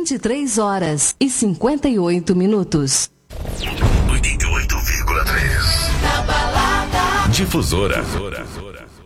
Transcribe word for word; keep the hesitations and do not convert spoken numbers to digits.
vinte e três horas e cinquenta e oito minutos. oitenta e oito vírgula três. Na balada. Difusora.